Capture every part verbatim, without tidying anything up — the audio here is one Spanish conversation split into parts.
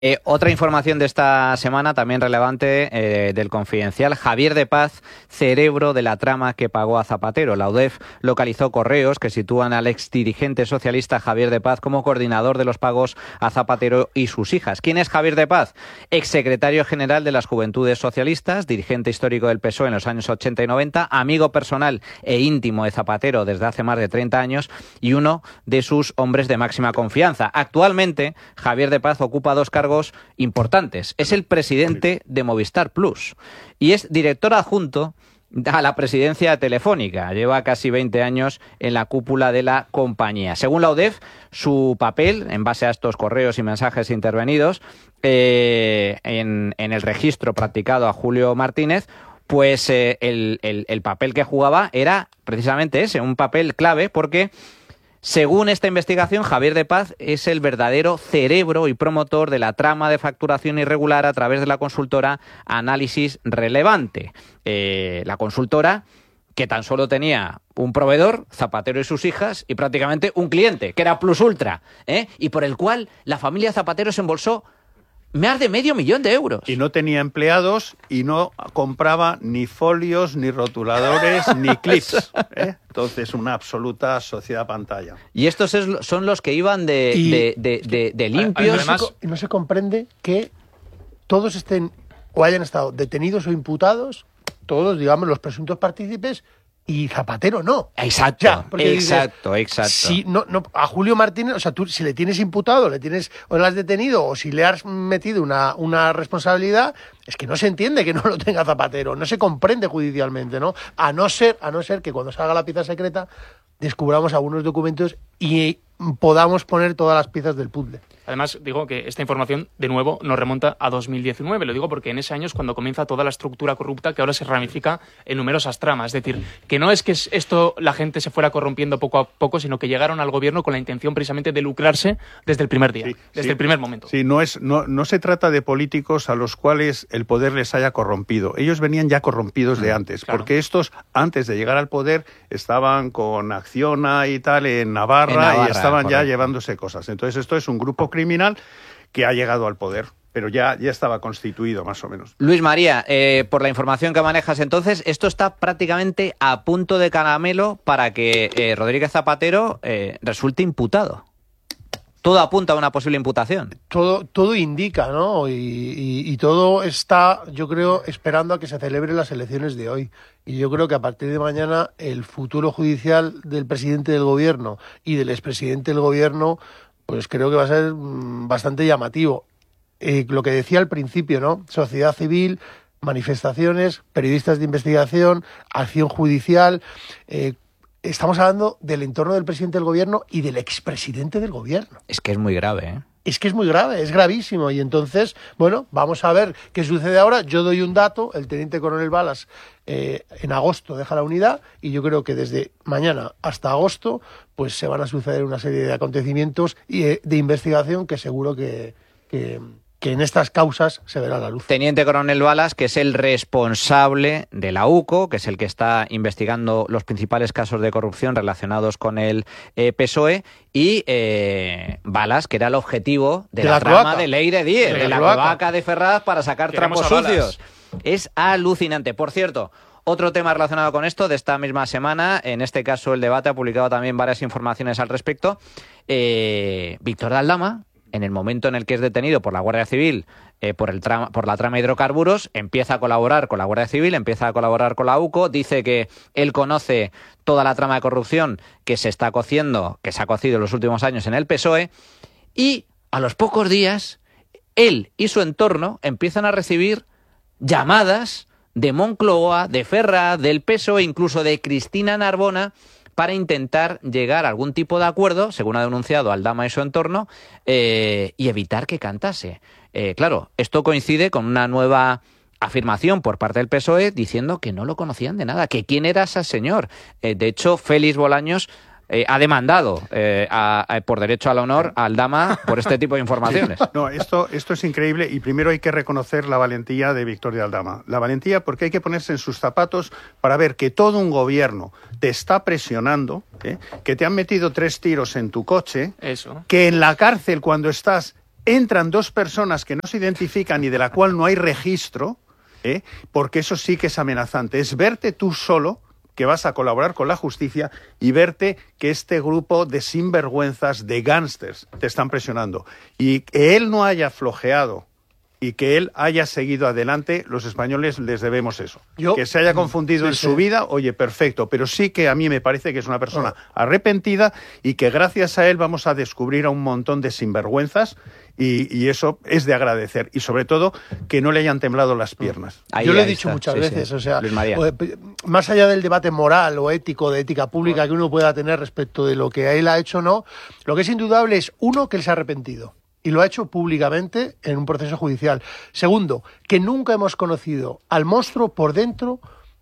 Eh, otra información de esta semana, también relevante, eh, del Confidencial. Javier de Paz, cerebro de la trama que pagó a Zapatero. La U D E F localizó correos que sitúan al exdirigente socialista Javier de Paz como coordinador de los pagos a Zapatero y sus hijas. ¿Quién es Javier de Paz? Exsecretario general de las Juventudes Socialistas, dirigente histórico del P S O E en los años ochenta y noventa, amigo personal e íntimo de Zapatero desde hace más de treinta años y uno de sus hombres de máxima confianza. Actualmente, Javier de Paz ocupa dos cargos importantes. Es el presidente de Movistar Plus y es director adjunto a la presidencia telefónica. Lleva casi veinte años en la cúpula de la compañía. Según la U D E F, su papel, en base a estos correos y mensajes intervenidos eh, en, en el registro practicado a Julio Martínez, pues eh, el, el, el papel que jugaba era precisamente ese, un papel clave, porque según esta investigación, Javier de Paz es el verdadero cerebro y promotor de la trama de facturación irregular a través de la consultora Análisis Relevante. Eh, la consultora que tan solo tenía un proveedor, Zapatero y sus hijas, y prácticamente un cliente, que era Plus Ultra, ¿eh? y por el cual la familia Zapatero se embolsó más de medio millón de euros. Y no tenía empleados y no compraba ni folios, ni rotuladores, ni clips. ¿eh? Entonces, una absoluta sociedad pantalla. Y estos es, son los que iban de, y, de, de, de, de limpios. Además, y no se comprende que todos estén o hayan estado detenidos o imputados, todos, digamos, los presuntos partícipes, y Zapatero no. Exacto, ya, exacto, dices, exacto. Si no, no, a Julio Martínez, o sea, tú si le tienes imputado, le tienes o le has detenido o si le has metido una, una responsabilidad, es que no se entiende que no lo tenga Zapatero, no se comprende judicialmente, ¿no? A no ser, a no ser que cuando salga la pieza secreta descubramos algunos documentos y podamos poner todas las piezas del puzzle. Además, digo que esta información, de nuevo, nos remonta a dos mil diecinueve. Lo digo porque en ese año es cuando comienza toda la estructura corrupta que ahora se ramifica en numerosas tramas. Es decir, que no es que esto la gente se fuera corrompiendo poco a poco, sino que llegaron al gobierno con la intención precisamente de lucrarse desde el primer día, sí, desde sí. el primer momento. Sí, no, es, no, no se trata de políticos a los cuales el poder les haya corrompido. Ellos venían ya corrompidos de antes, claro. porque estos, antes de llegar al poder, estaban con Acciona y tal en Navarra, en Navarra y estaban correcto. ya llevándose cosas. Entonces, esto es un grupo criminal que ha llegado al poder, pero ya, ya estaba constituido más o menos. Luis María, eh, por la información que manejas entonces, esto está prácticamente a punto de caramelo para que eh, Rodríguez Zapatero eh, resulte imputado. Todo apunta a una posible imputación. Todo, todo indica, ¿no? Y, y, y todo está, yo creo, esperando a que se celebren las elecciones de hoy. Y yo creo que a partir de mañana el futuro judicial del presidente del gobierno y del expresidente del gobierno, pues creo que va a ser mmm, bastante llamativo. Eh, lo que decía al principio, ¿no? Sociedad civil, manifestaciones, periodistas de investigación, acción judicial. Eh, estamos hablando del entorno del presidente del gobierno y del expresidente del gobierno. Es que es muy grave, ¿eh? Es que es muy grave, es gravísimo. Y entonces, bueno, vamos a ver qué sucede ahora. Yo doy un dato, el teniente coronel Balas eh, en agosto deja la unidad y yo creo que desde mañana hasta agosto pues se van a suceder una serie de acontecimientos y eh, de investigación que seguro que... que que en estas causas se verá la luz. Teniente coronel Balas, que es el responsable de la U C O, que es el que está investigando los principales casos de corrupción relacionados con el eh, P S O E, y eh, Balas, que era el objetivo de, de la, la trama de Leire Díez, de, de la cloaca de Ferraz para sacar Queremos trapos sucios. Es alucinante. Por cierto, otro tema relacionado con esto de esta misma semana, en este caso el debate ha publicado también varias informaciones al respecto. Eh, Víctor de Aldama, en el momento en el que es detenido por la Guardia Civil eh, por, el trama, por la trama de hidrocarburos, empieza a colaborar con la Guardia Civil, empieza a colaborar con la U C O, dice que él conoce toda la trama de corrupción que se está cociendo, que se ha cocido en los últimos años en el P S O E, y a los pocos días, él y su entorno empiezan a recibir llamadas de Moncloa, de Ferraz, del P S O E, incluso de Cristina Narbona, para intentar llegar a algún tipo de acuerdo, según ha denunciado Aldama y su entorno, eh, y evitar que cantase. Eh, claro, esto coincide con una nueva afirmación por parte del P S O E diciendo que no lo conocían de nada, que quién era ese señor. Eh, de hecho, Félix Bolaños eh, ha demandado eh, a, a, por derecho al honor a Aldama por este tipo de informaciones. Sí. No, esto, esto es increíble y primero hay que reconocer la valentía de Víctor de Aldama. La valentía porque hay que ponerse en sus zapatos para ver que todo un gobierno te está presionando, ¿eh? que te han metido tres tiros en tu coche, Eso. que en la cárcel cuando estás entran dos personas que no se identifican y de la cual no hay registro, ¿eh? Porque eso sí que es amenazante. Es verte tú solo, que vas a colaborar con la justicia, y verte que este grupo de sinvergüenzas, de gángsters, te están presionando. Y que él no haya flojeado y que él haya seguido adelante, los españoles les debemos eso. Yo, que se haya confundido sí, en sí. su vida, oye, perfecto, pero sí que a mí me parece que es una persona arrepentida y que gracias a él vamos a descubrir a un montón de sinvergüenzas y, y eso es de agradecer. Y sobre todo, que no le hayan temblado las piernas. Ahí, Yo lo he dicho está. muchas sí, veces, sí. o sea, más allá del debate moral o ético, de ética pública que uno pueda tener respecto de lo que él ha hecho o no, lo que es indudable es, uno, que él se ha arrepentido. Y lo ha hecho públicamente en un proceso judicial. Segundo, que nunca hemos conocido al monstruo por dentro,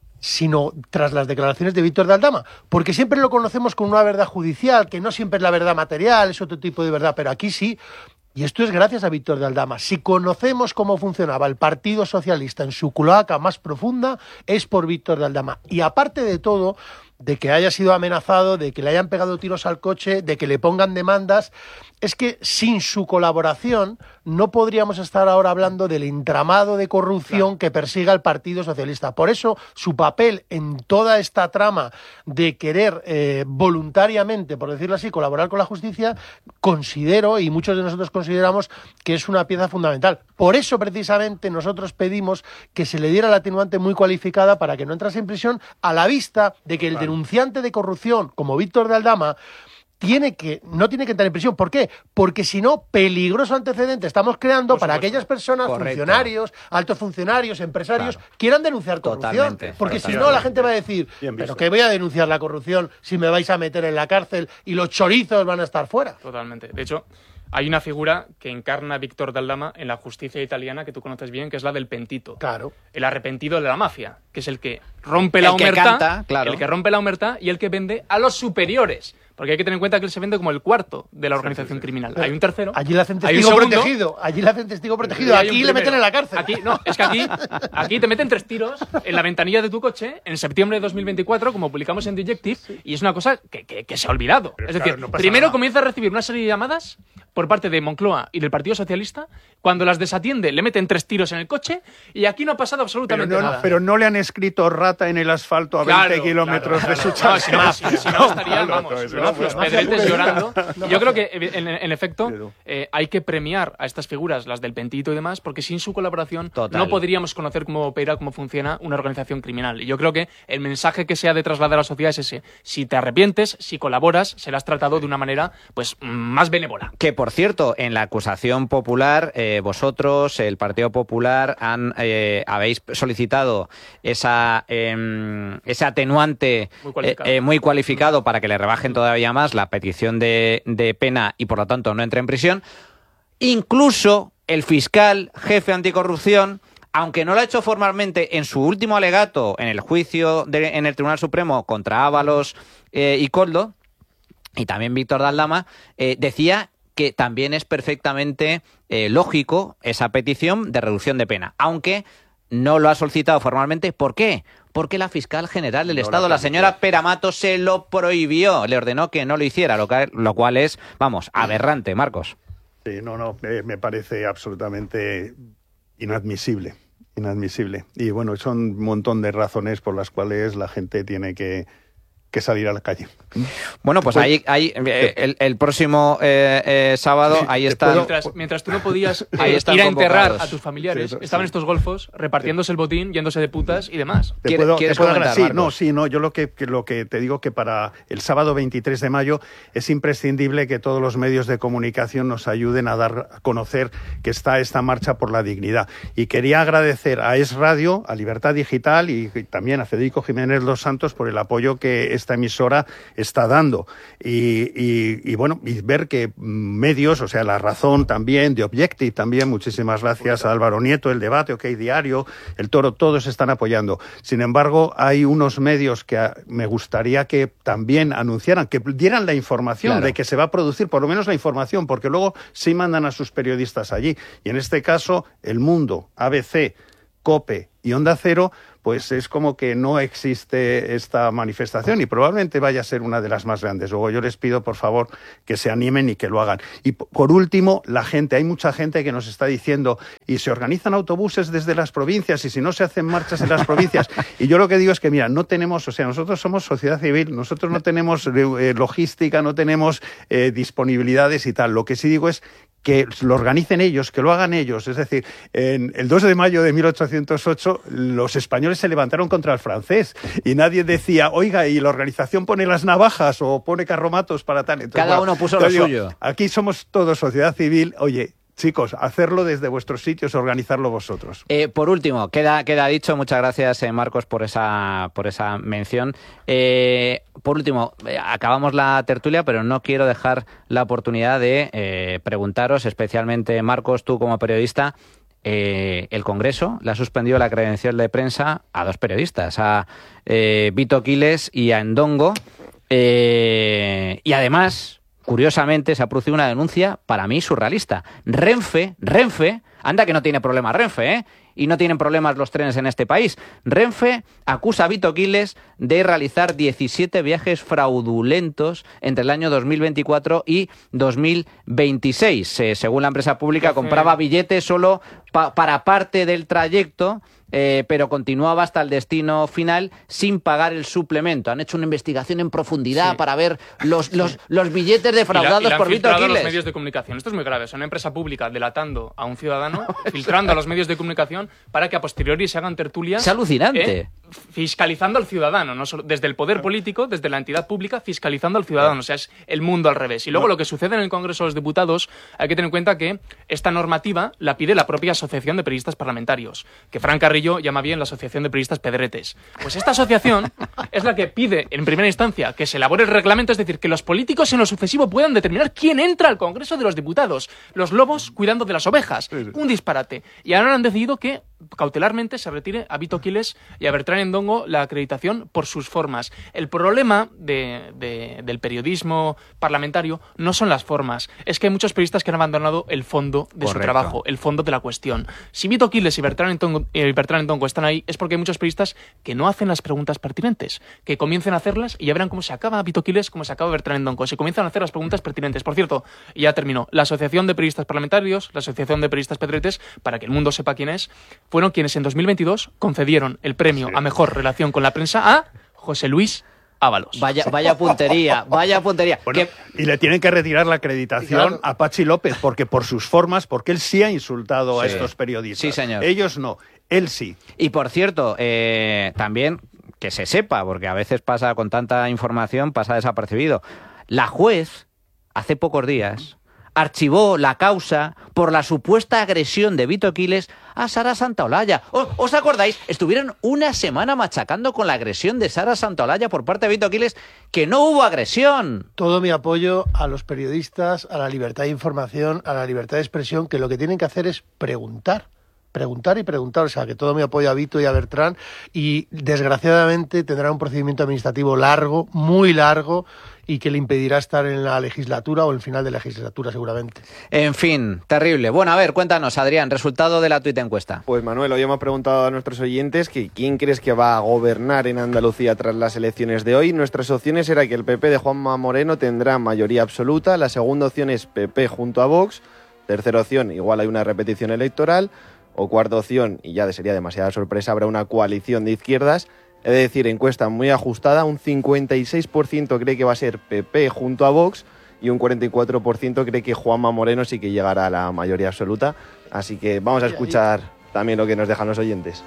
sino tras las declaraciones de Víctor de Aldama. Porque siempre lo conocemos con una verdad judicial, que no siempre es la verdad material, es otro tipo de verdad, pero aquí sí. Y esto es gracias a Víctor de Aldama. Si conocemos cómo funcionaba el Partido Socialista en su cloaca más profunda, es por Víctor de Aldama. Y aparte de todo, de que haya sido amenazado, de que le hayan pegado tiros al coche, de que le pongan demandas, es que sin su colaboración no podríamos estar ahora hablando del entramado de corrupción claro. que persiga el Partido Socialista. Por eso su papel en toda esta trama de querer eh, voluntariamente, por decirlo así, colaborar con la justicia, considero, y muchos de nosotros consideramos, que es una pieza fundamental. Por eso precisamente nosotros pedimos que se le diera la atenuante muy cualificada para que no entrase en prisión, a la vista de que el claro. denunciante de corrupción, como Víctor de Aldama, tiene que, no tiene que entrar en prisión. ¿Por qué? Porque si no, peligroso antecedente estamos creando Por para supuesto. aquellas personas, Correcto. funcionarios, altos funcionarios, empresarios, claro. quieran denunciar corrupción. Totalmente. Porque Totalmente. si no, la gente va a decir, ¿pero qué voy a denunciar la corrupción si me vais a meter en la cárcel y los chorizos van a estar fuera? Totalmente. De hecho, hay una figura que encarna a Víctor de Aldama en la justicia italiana que tú conoces bien, que es la del pentito. Claro. El arrepentido de la mafia, que es el que rompe la omertá, claro. el que rompe la omertá y el que vende a los superiores. Porque hay que tener en cuenta que él se vende como el cuarto de la organización sí, sí, sí. criminal. Pero hay un tercero. Allí le hacen testigo protegido. Allí le hacen testigo protegido. Aquí le meten en la cárcel. Aquí, no, es que aquí, aquí te meten tres tiros en la ventanilla de tu coche en septiembre de dos mil veinticuatro, como publicamos en Dejective, sí. y es una cosa que, que, que se ha olvidado. Pero es claro, decir, no primero nada. comienza a recibir una serie de llamadas por parte de Moncloa y del Partido Socialista. Cuando las desatiende, le meten tres tiros en el coche y aquí no ha pasado absolutamente pero no, nada. Pero no le han escrito rata en el asfalto a claro, veinte kilómetros claro, de su claro. chasis. No, si no, si, si no estarían, vamos, no, no, los pedretes llorando. Y yo creo que, en, en efecto, eh, hay que premiar a estas figuras, las del pentito y demás, porque sin su colaboración Total. no podríamos conocer cómo opera, cómo funciona una organización criminal. Y yo creo que el mensaje que se ha de trasladar a la sociedad es ese. Si te arrepientes, si colaboras, serás tratado de una manera pues más benévola. Que, por cierto, en la acusación popular, eh, vosotros, el Partido Popular, han eh, habéis solicitado esa eh, ese atenuante muy cualificado. Eh, eh, muy cualificado para que le rebajen todavía más la petición de, de pena y, por lo tanto, no entre en prisión. Incluso el fiscal jefe anticorrupción, aunque no lo ha hecho formalmente en su último alegato en el juicio de, en el Tribunal Supremo contra Ábalos eh, y Koldo, y también Víctor de Aldama, eh, decía que también es perfectamente eh, lógico esa petición de reducción de pena, aunque no lo ha solicitado formalmente. ¿Por qué? Porque la fiscal general del no Estado, la, la señora Peramato, se lo prohibió, le ordenó que no lo hiciera, lo, que, lo cual es, vamos, aberrante, Marcos. Sí, no, no, eh, me parece absolutamente inadmisible, inadmisible. Y bueno, son un montón de razones por las cuales la gente tiene que... que salir a la calle. Bueno, pues, pues ahí, ahí eh, el, el próximo eh, eh, sábado, sí, ahí está. Mientras, mientras tú no podías eh, ir a enterrar a tus familiares, sí, estaban sí. estos golfos repartiéndose sí. el botín, yéndose de putas y demás. ¿Te puedo, ¿Quieres te puedo comentar, sí, no, sí, no, yo lo que, que, lo que te digo que para el sábado veintitrés de mayo es imprescindible que todos los medios de comunicación nos ayuden a dar a conocer que está esta marcha por la dignidad. Y quería agradecer a Es Radio, a Libertad Digital y, y también a Federico Jiménez Dos Santos por el apoyo que esta emisora está dando y, y, y bueno, y ver que medios, o sea, La Razón también, The Objective también, muchísimas gracias a Álvaro Nieto, El Debate, OK Diario, El Toro, todos están apoyando. Sin embargo, hay unos medios que a, me gustaría que también anunciaran, que dieran la información claro. de que se va a producir, por lo menos la información, porque luego sí mandan a sus periodistas allí. Y en este caso, El Mundo, A B C, COPE y Onda Cero, pues es como que no existe esta manifestación y probablemente vaya a ser una de las más grandes. Luego yo les pido, por favor, que se animen y que lo hagan. Y por último, la gente. Hay mucha gente que nos está diciendo, y se organizan autobuses desde las provincias, y si no se hacen marchas en las provincias. Y yo lo que digo es que, mira, no tenemos, o sea, nosotros somos sociedad civil, nosotros no tenemos eh, logística, no tenemos eh, disponibilidades y tal. Lo que sí digo es que lo organicen ellos, que lo hagan ellos. Es decir, en el dos de mayo de mil ochocientos ocho los españoles se levantaron contra el francés y nadie decía, oiga, y la organización pone las navajas o pone carromatos para tal. Entonces, cada bueno, uno puso lo digo, suyo. Aquí somos todos sociedad civil. Oye, chicos, hacerlo desde vuestros sitios, organizarlo vosotros. Eh, por último, queda, queda dicho, muchas gracias eh, Marcos por esa, por esa mención. Eh, por último, eh, acabamos la tertulia, pero no quiero dejar la oportunidad de eh, preguntaros, especialmente Marcos, tú como periodista, eh, el Congreso le ha suspendido la credencial de prensa a dos periodistas, a eh, Vito Quiles y a Ndongo, eh, y además, curiosamente, se ha producido una denuncia, para mí, surrealista. Renfe, Renfe, anda que no tiene problemas Renfe, ¿eh? Y no tienen problemas los trenes en este país. Renfe acusa a Vito Quiles de realizar diecisiete viajes fraudulentos entre el año dos mil veinticuatro y dos mil veintiséis. Eh, según la empresa pública, compraba billetes solo pa- para parte del trayecto, Eh, pero continuaba hasta el destino final sin pagar el suplemento. Han hecho una investigación en profundidad sí. para ver los, los, los billetes defraudados y la, y la por Vito Quiles. Los medios de comunicación. Esto es muy grave. Es una empresa pública delatando a un ciudadano, filtrando a los medios de comunicación para que a posteriori se hagan tertulias. Es alucinante. Eh, fiscalizando al ciudadano, no solo, desde el poder político, desde la entidad pública, fiscalizando al ciudadano. O sea, es el mundo al revés. Y luego lo que sucede en el Congreso de los Diputados, hay que tener en cuenta que esta normativa la pide la propia Asociación de Periodistas Parlamentarios, que Fran Carrillo llama bien la Asociación de Periodistas Pedretes. Pues esta asociación es la que pide, en primera instancia, que se elabore el reglamento, es decir, que los políticos en lo sucesivo puedan determinar quién entra al Congreso de los Diputados. Los lobos cuidando de las ovejas. Un disparate. Y ahora han decidido que cautelarmente se retire a Vito Quiles y a Bertrán Ndongo la acreditación por sus formas. El problema de, de, del periodismo parlamentario no son las formas, es que hay muchos periodistas que han abandonado el fondo de Correcto. Su trabajo, el fondo de la cuestión. Si Vito Quiles y Bertrán Ndongo, eh, Bertrán Ndongo están ahí, es porque hay muchos periodistas que no hacen las preguntas pertinentes, que comiencen a hacerlas y ya verán cómo se acaba Vito Quiles, cómo se acaba Bertrán Ndongo. Se comienzan a hacer las preguntas pertinentes. Por cierto, y ya terminó, la Asociación de Periodistas Parlamentarios, la Asociación de Periodistas Pedretes, para que el mundo sepa quién es, fueron quienes en dos mil veintidós concedieron el premio sí. a mejor relación con la prensa a José Luis Ábalos. Vaya, vaya puntería, vaya puntería. Bueno, que... Y le tienen que retirar la acreditación claro. a Pachi López, porque por sus formas, porque él sí ha insultado sí. a estos periodistas. Sí, señor. Ellos no, él sí. Y por cierto, eh, también que se sepa, porque a veces pasa con tanta información, pasa desapercibido. La juez, hace pocos días, archivó la causa por la supuesta agresión de Vito Quiles a Sara Santaolalla. ¿Os, ¿Os acordáis? Estuvieron una semana machacando con la agresión de Sara Santaolalla por parte de Vito Quiles, que no hubo agresión. Todo mi apoyo a los periodistas, a la libertad de información, a la libertad de expresión, que lo que tienen que hacer es preguntar. Preguntar y preguntar, o sea, que todo mi apoyo a Vito y a Bertrán, y desgraciadamente tendrá un procedimiento administrativo largo, muy largo, y que le impedirá estar en la legislatura o en el final de la legislatura seguramente. En fin, terrible. Bueno, a ver, cuéntanos, Adrián, resultado de la tuit encuesta. Pues Manuel, hoy hemos preguntado a nuestros oyentes que quién crees que va a gobernar en Andalucía tras las elecciones de hoy. Nuestras opciones era que el P P de Juanma Moreno tendrá mayoría absoluta, la segunda opción es P P junto a Vox, tercera opción, igual hay una repetición electoral, o cuarta opción, y ya sería demasiada sorpresa, habrá una coalición de izquierdas. Es decir, encuesta muy ajustada, un cincuenta y seis por ciento cree que va a ser P P junto a Vox y un cuarenta y cuatro por ciento cree que Juanma Moreno sí que llegará a la mayoría absoluta. Así que vamos a escuchar también lo que nos dejan los oyentes.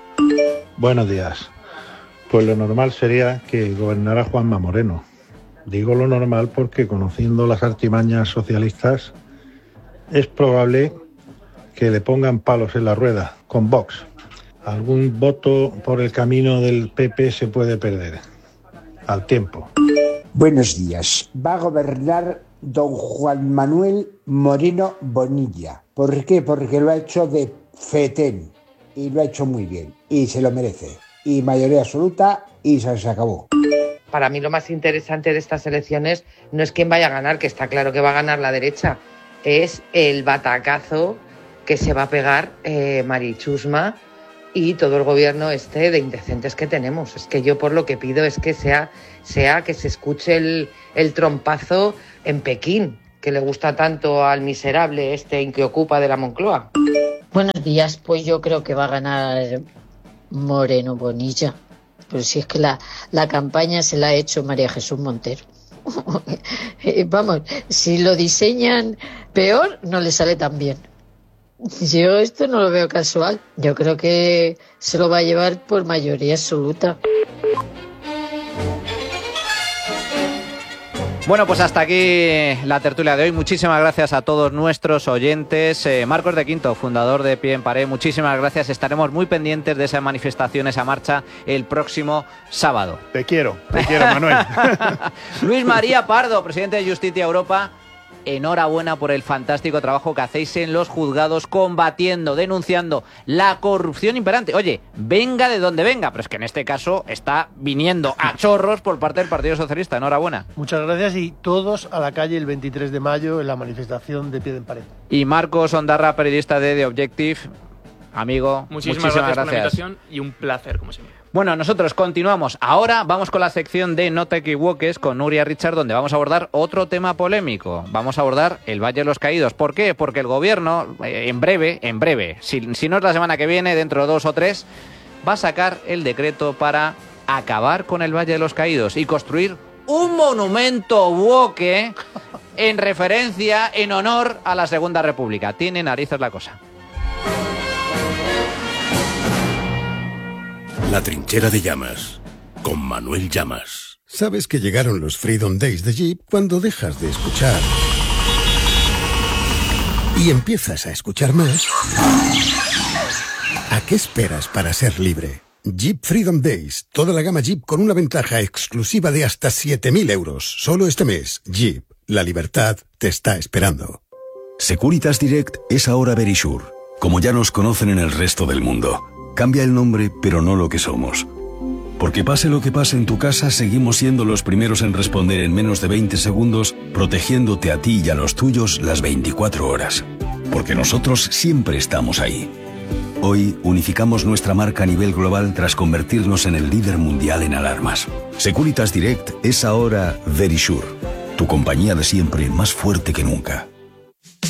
Buenos días. Pues lo normal sería que gobernara Juanma Moreno. Digo lo normal porque, conociendo las artimañas socialistas, es probable que le pongan palos en la rueda con Vox. Algún voto por el camino del P P se puede perder al tiempo. Buenos días. Va a gobernar don Juan Manuel Moreno Bonilla. ¿Por qué? Porque lo ha hecho de fetén y lo ha hecho muy bien y se lo merece. Y mayoría absoluta y se, se acabó. Para mí lo más interesante de estas elecciones no es quién vaya a ganar, que está claro que va a ganar la derecha, es el batacazo que se va a pegar eh, Mari Chusma y todo el gobierno este de indecentes que tenemos. Es que yo por lo que pido es que sea, sea que se escuche el, el trompazo en Pekín, que le gusta tanto al miserable este que ocupa de la Moncloa. Buenos días, pues yo creo que va a ganar Moreno Bonilla. Pero si es que la, la campaña se la ha hecho María Jesús Montero. Vamos, si lo diseñan peor, no le sale tan bien. Yo esto no lo veo casual. Yo creo que se lo va a llevar por mayoría absoluta. Bueno, pues hasta aquí la tertulia de hoy. Muchísimas gracias a todos nuestros oyentes. Eh, Marcos de Quinto, fundador de Pie en Pared, muchísimas gracias. Estaremos muy pendientes de esa manifestación, esa marcha, el próximo sábado. Te quiero, te quiero, Manuel. Luis María Pardo, presidente de Justicia Europa. Enhorabuena por el fantástico trabajo que hacéis en los juzgados combatiendo, denunciando la corrupción imperante. Oye, venga de donde venga, pero es que en este caso está viniendo a chorros por parte del Partido Socialista. Enhorabuena. Muchas gracias y todos a la calle el veintitrés de mayo en la manifestación de Pie en Pared. Y Marcos Ondarra, periodista de The Objective, amigo, muchísimas, muchísimas gracias, gracias por la invitación y un placer, como siempre. Bueno, nosotros continuamos. Ahora vamos con la sección de No te equivoques con Nuria Richard, donde vamos a abordar otro tema polémico. Vamos a abordar el Valle de los Caídos. ¿Por qué? Porque el gobierno, eh, en breve, en breve, si, si no es la semana que viene, dentro de dos o tres, va a sacar el decreto para acabar con el Valle de los Caídos y construir un monumento buque en referencia, en honor a la Segunda República. Tiene narices la cosa. La trinchera de Llamas, con Manuel Llamas. Sabes que llegaron los Freedom Days de Jeep cuando dejas de escuchar y empiezas a escuchar más. ¿A qué esperas para ser libre? Jeep Freedom Days, toda la gama Jeep con una ventaja exclusiva de hasta siete mil euros. Solo este mes, Jeep, la libertad te está esperando. Securitas Direct es ahora Verisure, como ya nos conocen en el resto del mundo. Cambia el nombre, pero no lo que somos. Porque pase lo que pase en tu casa, seguimos siendo los primeros en responder en menos de veinte segundos, protegiéndote a ti y a los tuyos las veinticuatro horas. Porque nosotros siempre estamos ahí. Hoy unificamos nuestra marca a nivel global tras convertirnos en el líder mundial en alarmas. Securitas Direct es ahora Verisure, tu compañía de siempre más fuerte que nunca.